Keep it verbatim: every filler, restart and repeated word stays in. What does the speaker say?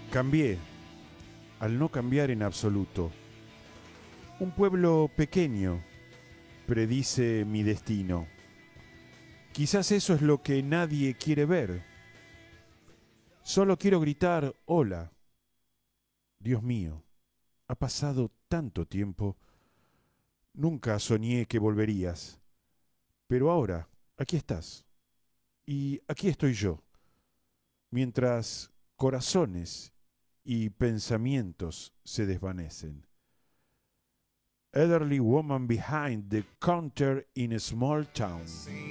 Cambié, al no cambiar en absoluto. Un pueblo pequeño predice mi destino. Quizás eso es lo que nadie quiere ver. Solo quiero gritar, hola. Dios mío, ha pasado tanto tiempo. Nunca soñé que volverías. Pero ahora, aquí estás. Y aquí estoy yo. Mientras corazones y pensamientos se desvanecen. Elderly woman behind the counter in a small town.